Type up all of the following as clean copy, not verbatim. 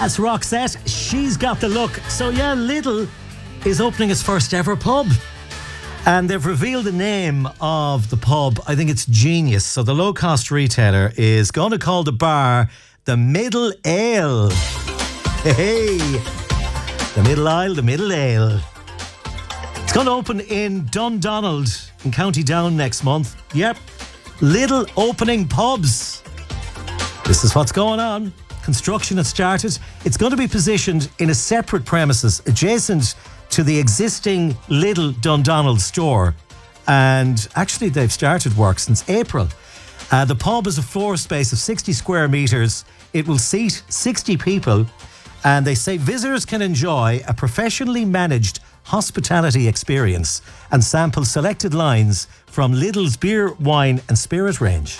That's Roxette. She's got the look. So yeah, Lidl is opening its first ever pub. And they've revealed the name of the pub. I think it's genius. So the low-cost retailer is going to call the bar the Middle Ale. Hey, the Middle Aisle, the Middle Ale. It's going to open in Dundonald in County Down next month. Yep, Lidl opening pubs. This is what's going on. Construction has started. It's going to be positioned in a separate premises adjacent to the existing Lidl Dundonald store. And actually, they've started work since April. The pub is a floor space of 60 square metres. It will seat 60 people. And they say visitors can enjoy a professionally managed hospitality experience and sample selected lines from Lidl's beer, wine and spirit range.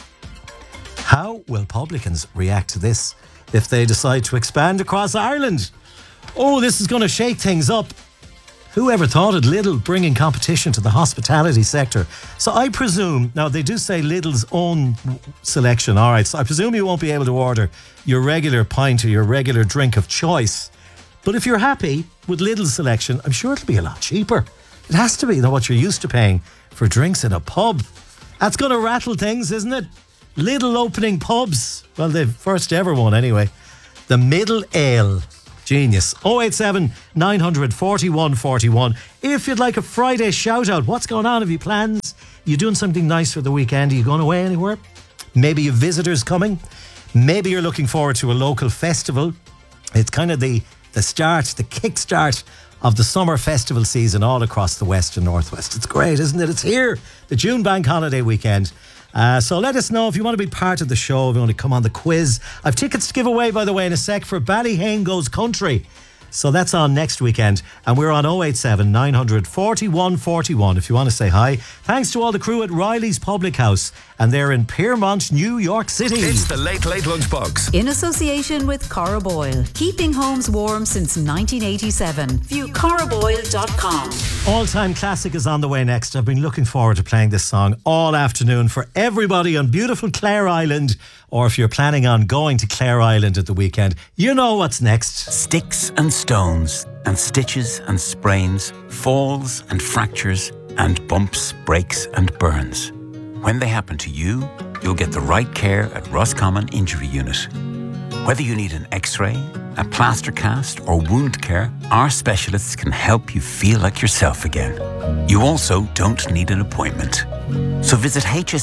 How will publicans react to this if they decide to expand across Ireland? Oh, this is going to shake things up. Whoever thought of Lidl bringing competition to the hospitality sector? So I presume, now they do say Lidl's own selection, all right, so I presume you won't be able to order your regular pint or your regular drink of choice. But if you're happy with Lidl's selection, I'm sure it'll be a lot cheaper. It has to be than what you're used to paying for drinks in a pub. That's going to rattle things, isn't it? Lidl opening pubs. Well, the first ever one anyway. The Middle Ale. Genius. 087 900 41 41. If you'd like a Friday shout out, what's going on? Have you plans? You doing something nice for the weekend? Are you going away anywhere? Maybe you have visitors coming. Maybe you're looking forward to a local festival. It's kind of the start, the kickstart of the summer festival season all across the west and northwest. It's great, isn't it? It's here, the June bank holiday weekend. So let us know if you want to be part of the show, if you want to come on the quiz. I've tickets to give away, by the way, in a sec for Ballyhane Goes Country. So that's on next weekend. And we're on 087 900 41 41 if you want to say hi. Thanks to all the crew at Riley's Public House. And they're in Piermont, New York City. It's the Late Late Lunchbox. In association with Cora Boyle. Keeping homes warm since 1987. View coraboyle.com. All-time classic is on the way next. I've been looking forward to playing this song all afternoon for everybody on beautiful Clare Island, or if you're planning on going to Clare Island at the weekend, you know what's next. Sticks and stones and stitches and sprains, falls and fractures and bumps, breaks and burns. When they happen to you, you'll get the right care at Roscommon Injury Unit. Whether you need an x-ray, a plaster cast or wound care, our specialists can help you feel like yourself again. You also don't need an appointment. So visit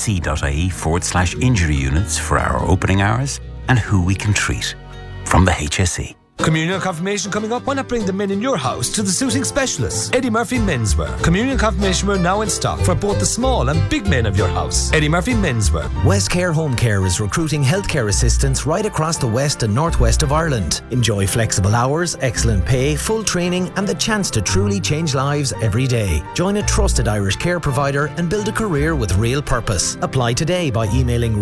hse.ie/injury units for our opening hours and who we can treat. From the HSE. Communion confirmation coming up. Why not bring the men in your house to the suiting specialists? Eddie Murphy Menswear. Communion confirmation wear now in stock for both the small and big men of your house. Eddie Murphy Menswear. Westcare Home Care is recruiting healthcare assistants right across the west and northwest of Ireland. Enjoy flexible hours, excellent pay, full training and the chance to truly change lives every day. Join a trusted Irish care provider and build a career with real purpose. Apply today by emailing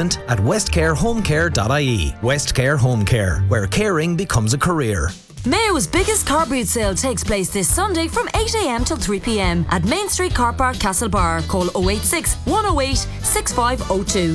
recruitment@westcarehomecare.ie. Westcare Home Care, where caring becomes a career. Mayo's biggest car boot sale takes place this Sunday from 8 a.m. till 3 p.m. at Main Street Car Park, Castlebar. Call 086 108 6502.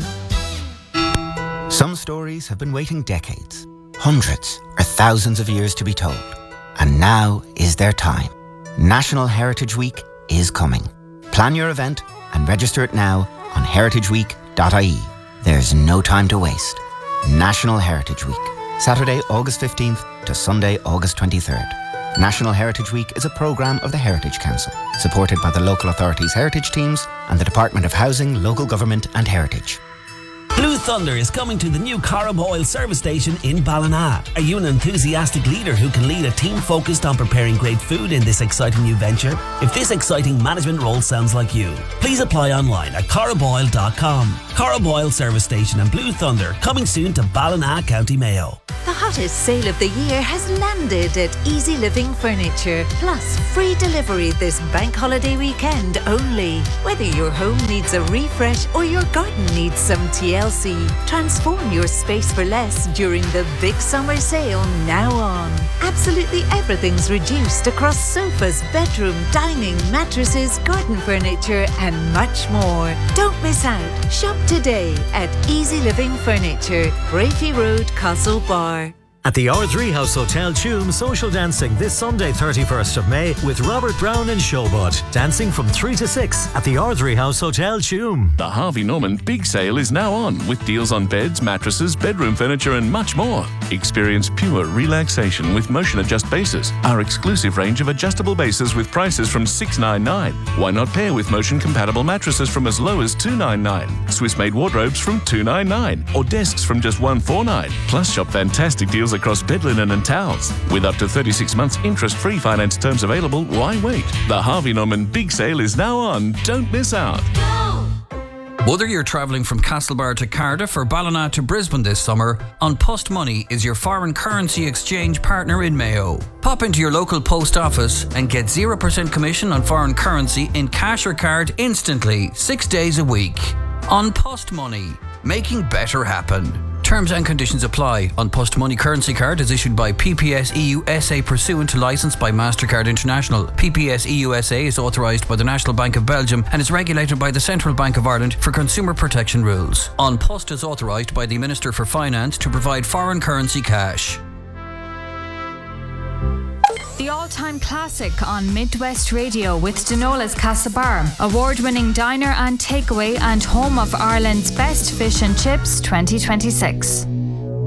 Some stories have been waiting decades, hundreds or thousands of years to be told. And now is their time. National Heritage Week is coming. Plan your event and register it now on heritageweek.ie. There's no time to waste. National Heritage Week. Saturday, August 15th to Sunday, August 23rd. National Heritage Week is a programme of the Heritage Council, supported by the local authorities' heritage teams and the Department of Housing, Local Government and Heritage. Blue Thunder is coming to the new Cora Boyle service station in Ballina. Are you an enthusiastic leader who can lead a team focused on preparing great food in this exciting new venture? If this exciting management role sounds like you, please apply online at coraboyle.com. Cora Boyle service station and Blue Thunder coming soon to Ballina, County Mayo. The hottest sale of the year has landed at Easy Living Furniture. Plus, free delivery this bank holiday weekend only. Whether your home needs a refresh or your garden needs some TLC, transform your space for less during the big summer sale now on. Absolutely everything's reduced across sofas, bedroom, dining, mattresses, garden furniture and much more. Don't miss out. Shop today at Easy Living Furniture, Brafey Road, Castlebar. At the R3 House Hotel Tuam, social dancing this Sunday 31st of May with Robert Brown and Showbud. Dancing from 3 to 6 at the R3 House Hotel Tuam. The Harvey Norman Big Sale is now on with deals on beds, mattresses, bedroom furniture and much more. Experience pure relaxation with motion adjust bases. Our exclusive range of adjustable bases with prices from $699. Why not pair with motion compatible mattresses from as low as $299? Swiss made wardrobes from $299 or desks from just $149. Plus shop fantastic deals across bed linen and towels. With up to 36 months interest-free finance terms available, why wait? The Harvey Norman Big Sale is now on. Don't miss out. Whether you're travelling from Castlebar to Cardiff or Ballina to Brisbane this summer, An Post Money is your foreign currency exchange partner in Mayo. Pop into your local post office and get 0% commission on foreign currency in cash or card instantly, 6 days a week. An Post Money, making better happen. Terms and conditions apply. An Post Money currency card is issued by PPS EU SA pursuant to licence by MasterCard International. PPS EU SA is authorised by the National Bank of Belgium and is regulated by the Central Bank of Ireland for consumer protection rules. An Post is authorised by the Minister for Finance to provide foreign currency cash. The all-time classic on Midwest Radio with Denola's Castlebar, award-winning diner and takeaway and home of Ireland's best fish and chips 2026.